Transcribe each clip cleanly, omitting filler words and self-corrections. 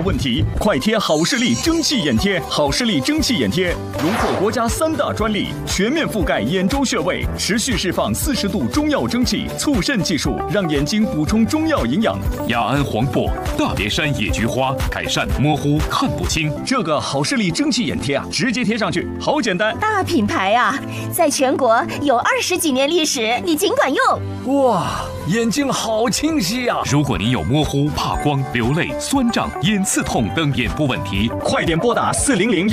问题，快贴好视力蒸汽眼贴。好视力蒸汽眼贴荣获国家3大专利，全面覆盖眼周穴位，持续释放40度中药蒸汽，促渗技术让眼睛补充中药营养。 雅安黄柏、大别山野菊花，改善模糊看不清。 这个好视力蒸汽眼贴啊，直接贴上去，好简单。 大品牌啊，在全国有20几年历史，你尽管用。 哇，眼睛好清晰啊！ 如果您有模糊、怕光、流泪、酸胀、眼刺痛等眼部问题， 快点拨打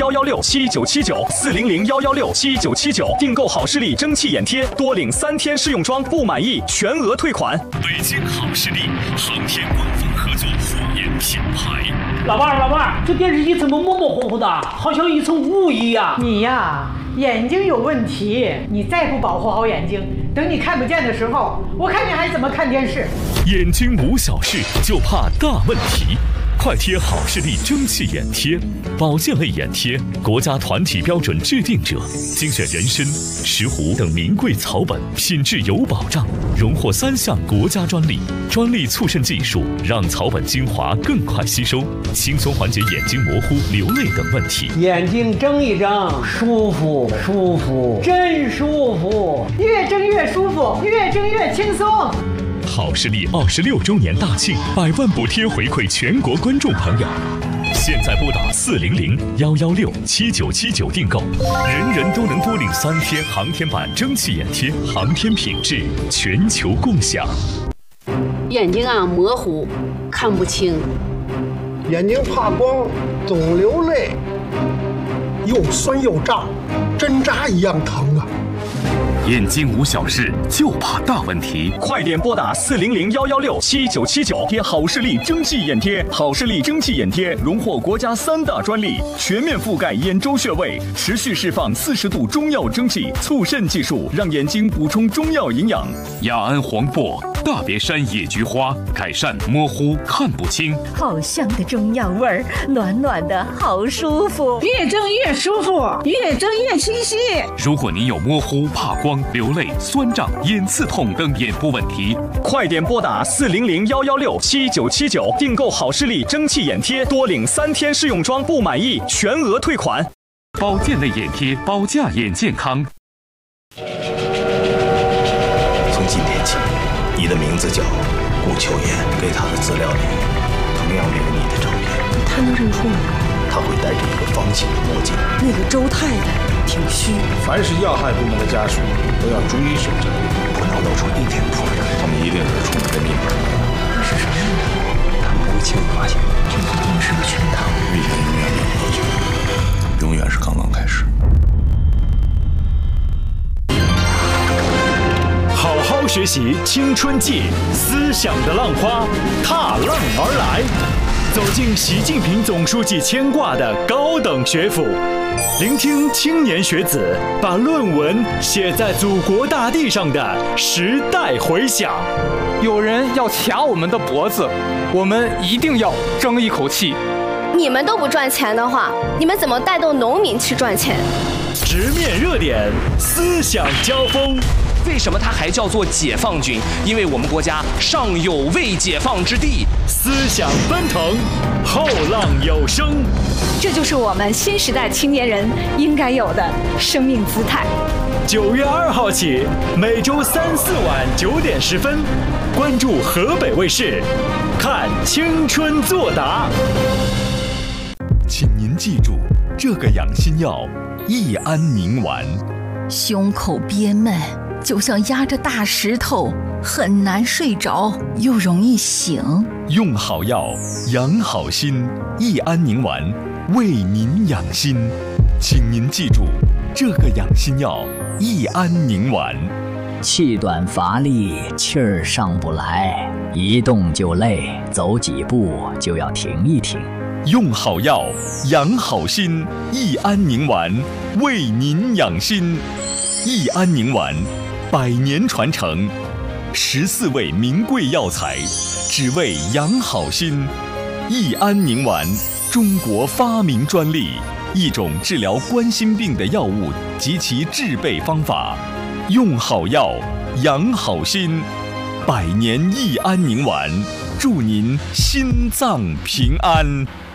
400-116-7979，400-116-7979，订购好视力蒸汽眼贴，多领3天试用装，不满意全额退款。 北京好视力，航天官方合作护眼品牌。 老伴儿，这电视机怎么模模糊糊的，好像一层雾一样？ 你呀，眼睛有问题，你再不保护好眼睛，等你看不见的时候，我看你还怎么看电视？ 眼睛无小事，就怕大问题。快贴好视力蒸汽眼贴，保健类眼贴，国家团体标准制定者，精选人参、石斛等名贵草本，品质有保障，荣获3项国家专利。专利促渗技术让草本精华更快吸收，轻松缓解眼睛模糊、流泪等问题。 眼睛睁一睁，舒服，真舒服， 越睁越舒服，越睁越轻松。 好视力26周年大庆，100万补贴回馈全国观众朋友。现在拨打400-116-7979订购，人人都能多领3天航天版蒸汽眼贴，航天品质全球共享。 眼睛啊模糊，看不清， 眼睛怕光，总流泪，又酸又胀，针扎一样疼啊！ 眼睛无小事，就怕大问题。 快点拨打400-116-7979，贴好视力蒸汽眼贴。好视力蒸汽眼贴荣获国家3大专利，全面覆盖眼周穴位，持续释放40度中药蒸汽，促渗技术让眼睛补充中药营养。 雅安黄柏、大别山野菊花，改善模糊看不清。 好香的中药味儿，暖暖的，好舒服。 越睁越舒服，越睁越清晰。 如果您有模糊、怕光、流泪、酸胀、眼刺痛等眼部问题， 快点拨打400-116-7979，订购好视力蒸汽眼贴，多领3天试用装，不满意全额退款。 保健类眼贴，保驾眼健康。 从今天起，你的名字叫顾秋妍，给他的资料里同样留你的照片。 他能认出我？ 他会戴着一个方形的墨镜。 那个周太太挺虚。 凡是要害部门的家属都要逐一审查， 不能露出一点破绽。 他们一定惹出你的密码。 那是什么密码？ 他们不会轻易发现。 这一定是个圈套。 遇见永远没有结局，永远是刚刚开始。 好好学习青春季，思想的浪花踏浪而来，走进习近平总书记牵挂的高等学府，聆听青年学子把论文写在祖国大地上的时代回响。 有人要卡我们的脖子，我们一定要争一口气。 你们都不赚钱的话，你们怎么带动农民去赚钱？ 直面热点，思想交锋。 为什么它还叫做解放军？因为我们国家尚有未解放之地。 思想奔腾，后浪有声， 这就是我们新时代青年人应该有的生命姿态。 9月2号起，每周3、4晚9点10分，关注河北卫视，看青春作答。 请您记住，这个养心药益安宁丸。 胸口憋闷，就像压着大石头，很难睡着，又容易醒。 用好药，养好心，益安宁丸为您养心。请您记住，这个养心药益安宁丸。 气短乏力，气儿上不来，一动就累，走几步就要停一停。 用好药，养好心，益安宁丸为您养心。益安宁丸100年传承，14味名贵药材，只为养好心。益安宁丸，中国发明专利，一种治疗冠心病的药物及其制备方法。用好药，养好心，100年益安宁丸，祝您心脏平安。